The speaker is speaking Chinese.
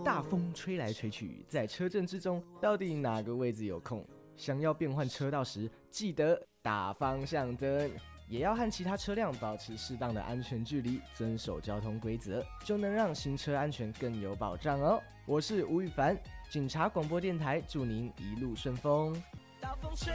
大风吹来吹去，在车阵之中，到底哪个位置有空？想要变换车道时，记得打方向灯，也要和其他车辆保持适当的安全距离，遵守交通规则，就能让行车安全更有保障哦。我是吴宇凡，警察广播电台，祝您一路顺风。大风吹